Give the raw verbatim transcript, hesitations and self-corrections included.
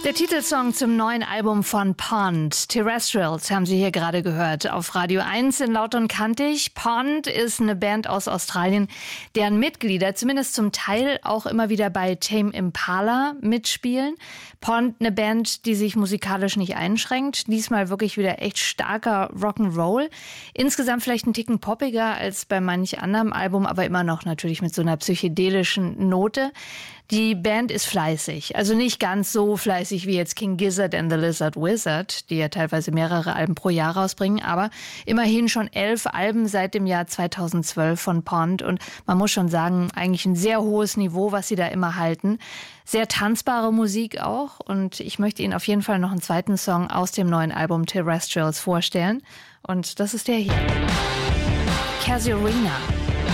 Der Titelsong zum neuen Album von Pond, Terrestrials, haben Sie hier gerade gehört. Auf Radio eins in Laut und Kantig. Pond ist eine Band aus Australien, deren Mitglieder zumindest zum Teil auch immer wieder bei Tame Impala mitspielen. Pond, eine Band, die sich musikalisch nicht einschränkt. Diesmal wirklich wieder echt starker Rock'n'Roll. Insgesamt vielleicht ein Ticken poppiger als bei manch anderem Album, aber immer noch natürlich mit so einer psychedelischen Note. Die Band ist fleißig, also nicht ganz so fleißig wie jetzt King Gizzard and the Lizard Wizard, die ja teilweise mehrere Alben pro Jahr rausbringen, aber immerhin schon elf Alben seit dem Jahr zweitausendzwölf von Pond und man muss schon sagen, eigentlich ein sehr hohes Niveau, was sie da immer halten. Sehr tanzbare Musik auch und ich möchte Ihnen auf jeden Fall noch einen zweiten Song aus dem neuen Album Terrestrials vorstellen und das ist der hier. Casuarina.